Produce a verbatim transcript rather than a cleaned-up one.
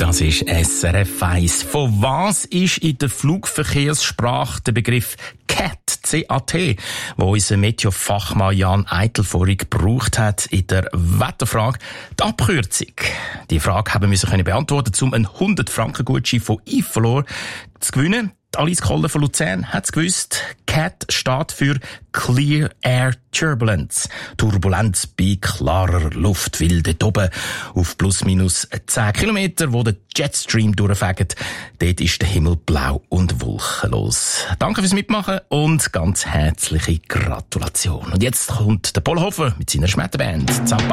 Das ist S R F eins. Von was ist in der Flugverkehrssprache der Begriff C A T, C A T, wo unser Meteo-Fachmann Jan Eitel vorhin gebraucht hat in der Wetterfrage, die Abkürzung? Die Frage haben wir müssen beantworten, um einen hundert Franken Gutschein von Ifolor zu gewinnen. Alice Koller von Luzern hat es gewusst. C A T steht für Clear Air Turbulence. Turbulenz bei klarer Luft. Weil dort oben auf plus minus zehn Kilometer, wo der Jetstream durchfegt, dort ist der Himmel blau und wolkenlos. Danke fürs Mitmachen und ganz herzliche Gratulation. Und jetzt kommt der Paul Hofer mit seiner Schmetterband Zappa.